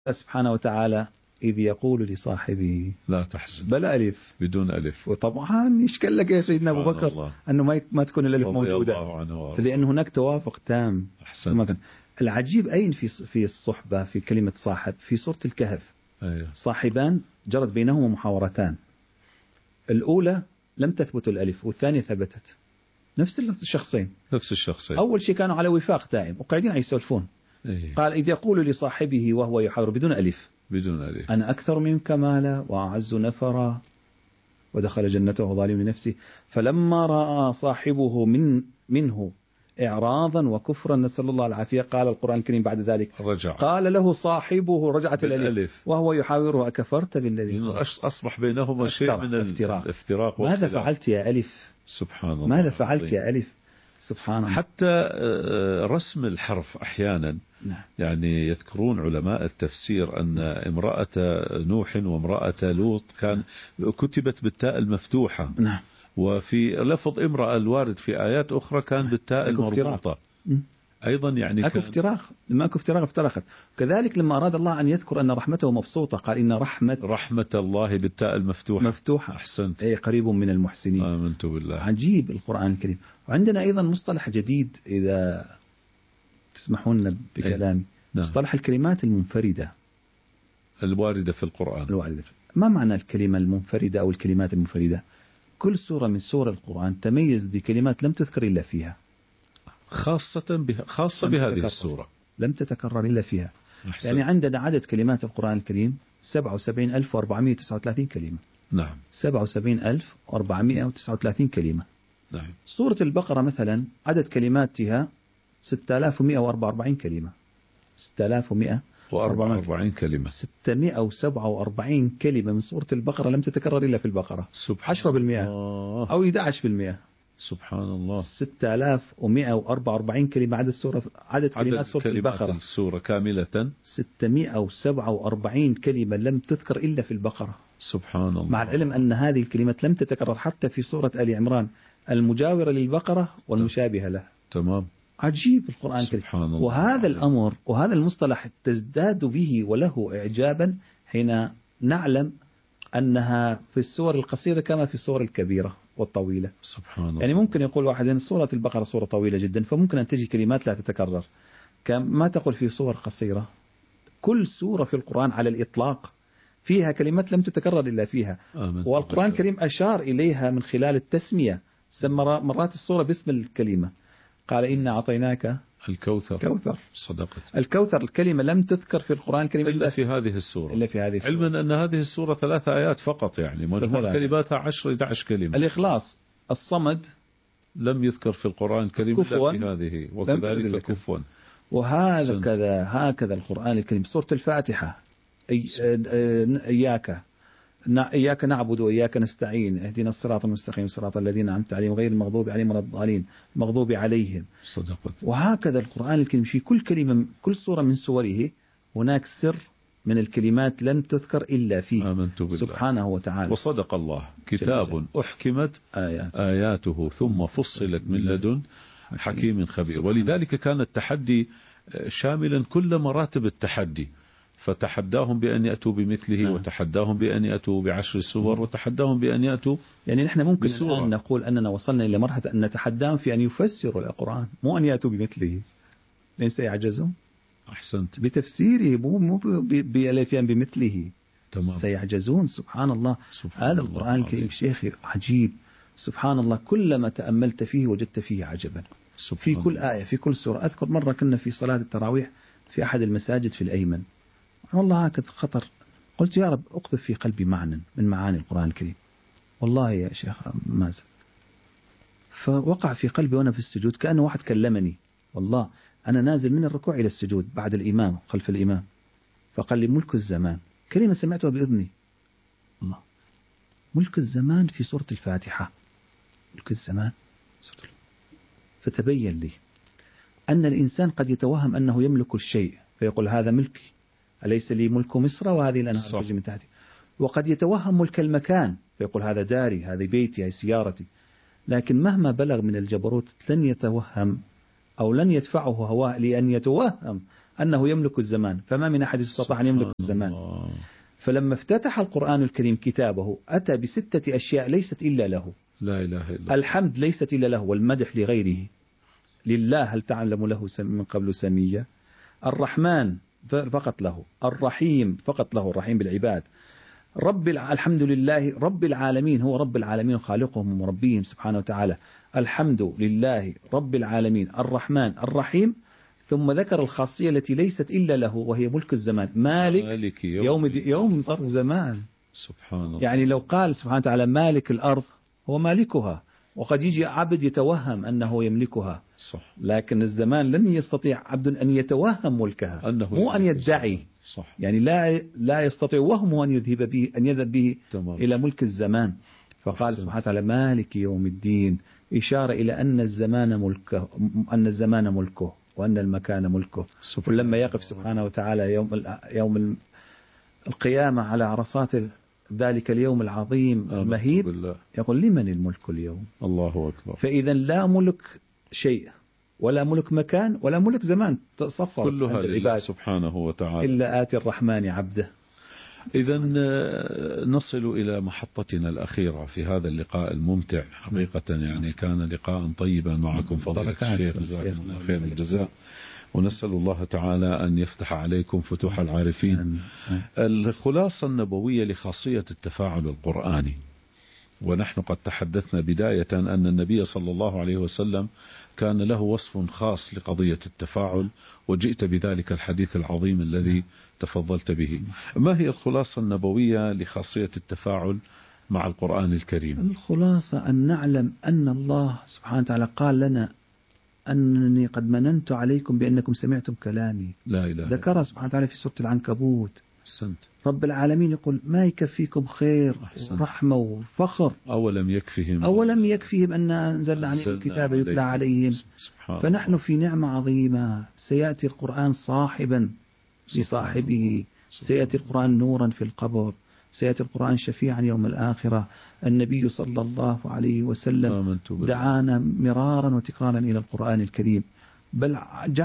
سبحانه وتعالى إذ يقول لصاحبه لا تحزن، بلا ألف بدون ألف. وطبعا يشكل لك يا سيدنا أبو بكر الله. أنه ما تكون الألف موجودة، لأن هناك توافق تام. أحسنت. العجيب أين في الصحبة في كلمة صاحب في سورة الكهف. أيوه. صاحبان جرت بينهما محاورتان، الأولى لم تثبت الألف والثانية ثبتت، نفس الشخصين. أول شيء كانوا على وفاق دائم وقاعدين يسولفون. أيه. قال إذ يقول لصاحبه وهو يحاور بدون ألف أنا أكثر منك مالا وأعز نفرا ودخل جنته ظالم لنفسه فلما رأى صاحبه منه إعراضا وكفرا نسأل الله العافية قال القرآن الكريم بعد ذلك قال له صاحبه رجعت الألف وهو يحاوره أكفرت بالذي أصبح بينهما شيء من الافتراق. ماذا فعلت يا ألف؟ سبحان الله. ماذا فعلت يا ألف؟ سبحان الله. حتى رسم الحرف أحيانا يعني يذكرون علماء التفسير أن امرأة نوح وامرأة لوط كتبت بالتاء المفتوحة. نعم. وفي لفظ امرأة الوارد في آيات أخرى كان بالتاء المربوطة أيضا، يعني أكو افتراق. كذلك لما أراد الله أن يذكر أن رحمته مبسوطة قال إن رحمة الله بالتاء المفتوحة. أحسنت. أي قريب من المحسنين. آمنت بالله. عجيب القرآن الكريم. وعندنا أيضا مصطلح جديد إذا تسمحون لنا بكلامي. مصطلح الكلمات المنفردة الواردة في القرآن. ما معنى الكلمة المنفردة أو الكلمات المنفردة؟ كل سورة من سور القرآن تميز بكلمات لم تذكر إلا فيها، خاصة بهذه السورة لم تتكرر إلا فيها. أحسن. يعني عندنا عدد كلمات القرآن الكريم 77,439 كلمة. نعم. 77,439 كلمة. نعم. سورة البقرة مثلا عدد كلماتها 6,144 كلمة. 6,144 كلمة. 647 كلمة من سورة البقرة لم تتكرر إلا في البقرة. 10% أو 11%. سبحان الله. 6,144 كلمة عدد كلمات سورة البقرة. السورة كاملة 647 كلمة لم تذكر إلا في البقرة. سبحان الله. مع العلم أن هذه الكلمات لم تتكرر حتى في سورة آل عمران المجاورة للبقرة والمشابهة له. تمام. عجيب القرآن الكريم. وهذا الأمر وهذا المصطلح تزداد به وله إعجابا حين نعلم أنها في السور القصيرة كما في السور الكبيرة والطويلة. سبحان الله. يعني ممكن يقول واحد إن سورة البقرة سورة طويلة جدا فممكن أن تجي كلمات لا تتكرر كما تقول في سور قصيرة. كل سورة في القرآن على الإطلاق فيها كلمات لم تتكرر إلا فيها. والقرآن الكريم أشار إليها من خلال التسمية، سمى مرات السورة باسم الكلمة، قال إنا أعطيناك الكوثر. صدقت. الكوثر الكلمة لم تذكر في القرآن الكريم إلا في هذه السورة. علما أن هذه السورة 3 آيات فقط، يعني مجموع كلماتها 10-11 كلمة. الإخلاص، الصمد لم يذكر في القرآن الكريم إلا في هذه، وكذلك كفوا. هكذا القرآن الكريم. سورة الفاتحة إياك نعبد وإياك نستعين اهدنا الصراط المستقيم صراط الذين أنعمت عليهم غير المغضوب عليهم ولا الضالين المغضوب عليهم. صدقت. وهكذا القرآن الكريم في كل كلمة كل سورة من سوره هناك سر من الكلمات لم تذكر إلا فيه. آمنت بالله سبحانه وتعالى. وصدق الله. كتاب أحكمت آياته ثم فصلت من لدن حكيم خبير. ولذلك كان التحدي شاملا كل مراتب التحدي، فتحداهم بأن يأتوا بمثله وتحداهم بأن يأتوا ب10 سور وتحداهم بأن يأتوا. يعني نحن ممكن الآن نقول أننا وصلنا إلى مرحلة أن نتحداهم في أن يفسروا القرآن، مو أن يأتوا بمثله، لأن سيعجزون. أحسنت. بتفسيره مو بالاتيان بمثله. تمام. سيعجزون. سبحان الله. هذا القرآن الكريم شيخي عجيب. سبحان الله. كلما تأملت فيه وجدت فيه عجبا. في كل آية في كل سورة. أذكر مرة كنا في صلاة التراويح في أحد المساجد في الأيمن، والله هكذا خطر، قلت يا رب أقذف في قلبي معنى من معاني القرآن الكريم، والله يا شيخ مازن. فوقع في قلبي وأنا في السجود كأنه واحد كلمني، والله أنا نازل من الركوع إلى السجود بعد الإمام خلف الإمام، فقال لي ملك الزمان، كلمة سمعتها بإذني، الله، ملك الزمان في سورة الفاتحة، ملك الزمان. فتبين لي أن الإنسان قد يتوهم أنه يملك الشيء فيقول هذا ملكي، أليس لي ملك مصر وهذه الأنهار تجري من تحتي. وقد يتوهم ملك المكان فيقول هذا داري، هذا بيتي، هذه سيارتي. لكن مهما بلغ من الجبروت لن يتوهم أو لن يدفعه هواه لأن يتوهم أنه يملك الزمان، فما من أحد استطاع أن يملك الزمان. فلما افتتح القرآن الكريم كتابه أتى بستة أشياء ليست إلا له. لا إله إلا الله. الحمد ليست إلا له، والمدح لغيره. لله هل تعلم له من قبل سمية. الرحمن فقط له. الرحيم فقط له، الرحيم بالعباد. الحمد لله رب العالمين، هو رب العالمين خالقهم ومربيهم سبحانه وتعالى. الحمد لله رب العالمين الرحمن الرحيم، ثم ذكر الخاصية التي ليست إلا له وهي ملك الزمان. مالك يوم ظرف زمان. سبحان الله. يعني لو قال سبحانه وتعالى مالك الأرض، هو مالكها، وقد يجي عبد يتوهم أنه يملكها. صح. لكن الزمان لن يستطيع عبد أن يتوهم ملكها، مو أن يدعي. صح. يعني لا يستطيع وهمه أن يذهب به إلى ملك الزمان. فقال سبحانه وتعالى مالك يوم الدين، إشارة إلى أن الزمان ملكه وأن المكان ملكه. ولما يقف سبحانه وتعالى يوم القيامة على عرصات ذلك اليوم العظيم المهيب، يقول لمن الملك اليوم؟ الله أكبر. فإذا لا ملك شيء ولا ملك مكان ولا ملك زمان، تصفر كلها لله سبحانه وتعالى، إلا آتي الرحمن عبده. إذا نصل إلى محطتنا الأخيرة في هذا اللقاء الممتع حقيقة. يعني كان لقاء طيبا معكم فضيلة الشيخ، جزاكم الله خير الجزاء، ونسأل الله تعالى أن يفتح عليكم فتوح العارفين. الخلاصة النبوية لخاصية التفاعل القرآني، ونحن قد تحدثنا بداية أن النبي صلى الله عليه وسلم كان له وصف خاص لقضية التفاعل، وجئت بذلك الحديث العظيم الذي تفضلت به. ما هي الخلاصة النبوية لخاصية التفاعل مع القرآن الكريم؟ الخلاصة أن نعلم أن الله سبحانه وتعالى قال لنا أنني قد مننت عليكم بأنكم سمعتم كلامي. لا إله. ذكرها سبحانه وتعالى في سورة العنكبوت. أحسنت. رب العالمين يقول ما يكفيكم خير ورحمة وفخر. أولم يكفيهم أن أنزلنا عليهم الكتاب يتلى عليهم. فنحن في نعمة عظيمة. سيأتي القرآن صاحبا لصاحبه، سيأتي القرآن نورا في القبر، سيأتي القرآن شفيعا يوم الآخرة. النبي صلى الله عليه وسلم دعانا مرارا وتكرارا إلى القرآن الكريم، بل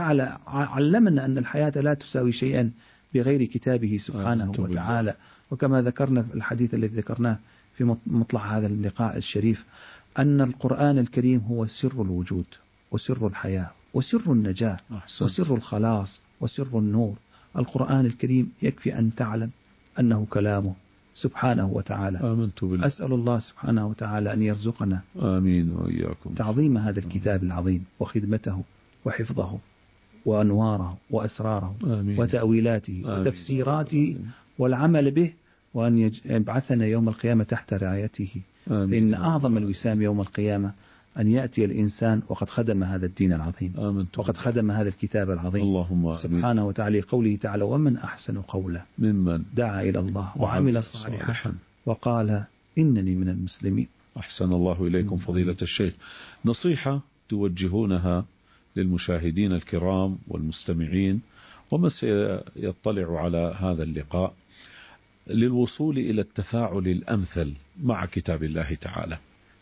علمنا أن الحياة لا تساوي شيئا بغير كتابه سبحانه وتعالى. وكما ذكرنا في الحديث الذي ذكرناه في مطلع هذا اللقاء الشريف، أن القرآن الكريم هو سر الوجود وسر الحياة وسر النجاة وسر الخلاص وسر النور. القرآن الكريم يكفي أن تعلم أنه كلامه سبحانه وتعالى. آمنت بالله. أسأل الله سبحانه وتعالى أن يرزقنا آمين وإياكم تعظيم هذا الكتاب العظيم وخدمته وحفظه وأنواره وأسراره آمين. وتأويلاته آمين. وتفسيراته آمين. والعمل به، وأن يبعثنا يوم القيامة تحت رعايته. لأن أعظم الوسام يوم القيامة أن يأتي الإنسان وقد خدم هذا الدين العظيم وقد خدم هذا الكتاب العظيم. اللهم سبحانه وتعالى. قوله تعالى ومن أحسن قولا ممن دعا إلى الله وعمل صالحا وقال إنني من المسلمين. أحسن الله إليكم فضيلة الشيخ. نصيحة توجهونها للمشاهدين الكرام والمستمعين ومن سيطلع على هذا اللقاء للوصول إلى التفاعل الأمثل مع كتاب الله تعالى.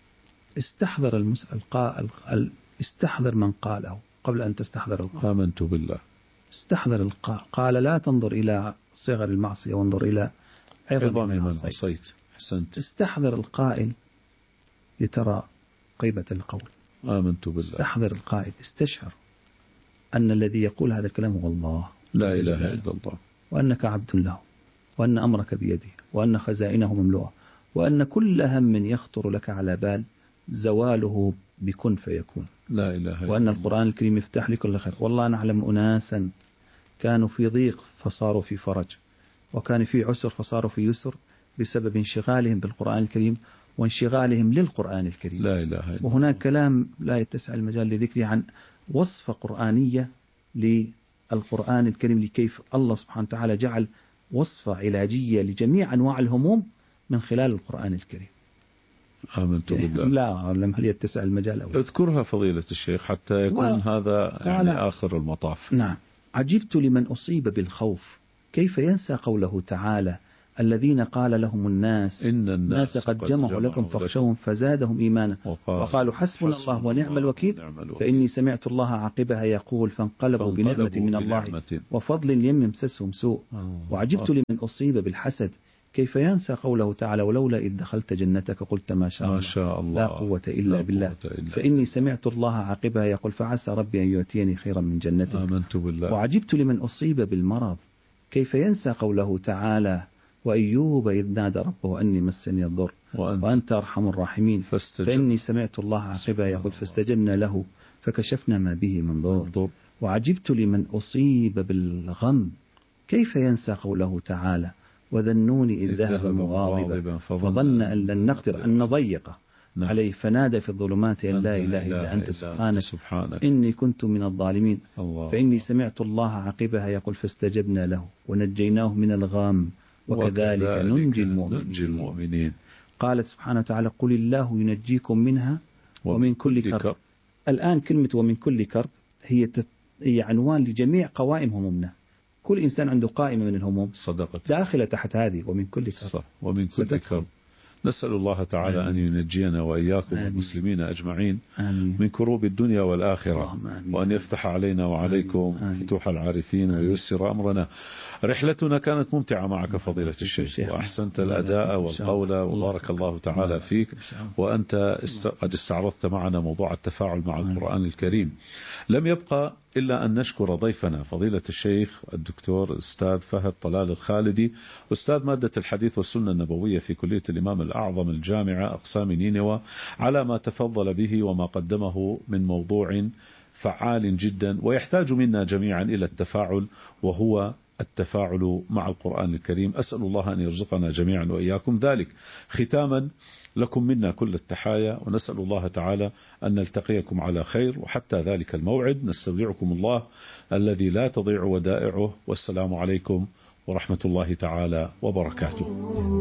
استحضر من قاله قبل أن تستحضر القائل. آمنت بالله. استحضر القائل. قال لا تنظر إلى صغر المعصية وانظر إلى عظم من عصيت. حسنت. استحضر القائل لترى قيمة القول. آمنت بالله. استحضر القائل. استشعر أن الذي يقول هذا الكلام هو الله لا إله إلا الله، وأنك عبد له، وأن أمرك بيده، وأن خزائنه مملوءة، وأن كل هم يخطر لك على بال زواله بكن فيكون. لا إله إلا الله. وأن القرآن الكريم يفتح لكل خير. والله نعلم أناسا كانوا في ضيق فصاروا في فرج، وكان في عسر فصاروا في يسر بسبب انشغالهم بالقرآن الكريم وانشغالهم للقرآن الكريم. لا إله إلا الله. وهناك كلام لا يتسع المجال لذكره عن وصفة قرآنية للقرآن الكريم، لكيف الله سبحانه وتعالى جعل وصفة علاجية لجميع أنواع الهموم من خلال القرآن الكريم. آمنت بالله. لا أعلم هل يتسع المجال أو اذكرها فضيلة الشيخ حتى يكون هذا يعني آخر المطاف. نعم. عجبت لمن أصيب بالخوف كيف ينسى قوله تعالى الذين قال لهم الناس إن الناس قد جمعوا لكم فاخشوهم فزادهم إيمانا وقالوا حسبنا الله ونعم الوكيل فإني سمعت الله عاقبها يقول فانقلبوا بنعمة من الله وفضل لم يمسسهم سوء وعجبت لمن أصيب بالحسد كيف ينسى قوله تعالى ولولا إذ دخلت جنتك قلت ما شاء الله لا قوة إلا بالله فإني سمعت الله عاقبها يقول فعسى ربي أن يؤتيني خيرا من جنتك آمنت بالله. وعجبت لمن أصيب بالمرض كيف ينسى قوله تعالى وأيوب إذ نادى ربه أني مسني الضر وأنت أرحم الراحمين فإني سمعت الله عاقبها يقول فاستجبنا له فكشفنا ما به من ضر وعجبت لمن أصيب بالغم كيف ينسى قوله تعالى وذا النون إذ ذهب مغاضبا فظن أن لن نقدر أن نضيقه عليه فنادى في الظلمات أن لا إله إلا أنت سبحانك إني كنت من الظالمين فإني سمعت الله عاقبها يقول فاستجبنا له ونجيناه من الغام وكذلك ننجي المؤمنين. قال سبحانه وتعالى قل الله ينجيكم منها ومن كل كرب. الآن كلمة ومن كل كرب هي عنوان لجميع قوائم همومنا. كل إنسان عنده قائمة من الهموم صدقت داخلة تحت هذه ومن كل كرب. ومن كل كرب. نسأل الله تعالى آمين. أن ينجينا وإياكم المسلمين أجمعين آمين. من كروب الدنيا والآخرة وأن يفتح علينا وعليكم آمين. فتوح العارفين وييسر أمرنا. رحلتنا كانت ممتعة معك فضيلة الشيخ وأحسنت الأداء والقول وبارك الله تعالى فيك وأنت قد استعرضت معنا موضوع التفاعل مع القرآن الكريم. لم يبقى إلا أن نشكر ضيفنا فضيلة الشيخ الدكتور أستاذ فهد طلال الخالدي أستاذ مادة الحديث والسنة النبوية في كلية الإمام الأعظم الجامعة أقسام نينوى على ما تفضل به وما قدمه من موضوع فعال جدا ويحتاج منا جميعا إلى التفاعل وهو التفاعل مع القرآن الكريم. أسأل الله أن يرزقنا جميعا وإياكم ذلك. ختاما لكم منا كل التحايا ونسأل الله تعالى أن نلتقيكم على خير وحتى ذلك الموعد نستودعكم الله الذي لا تضيع ودائعه والسلام عليكم ورحمة الله تعالى وبركاته.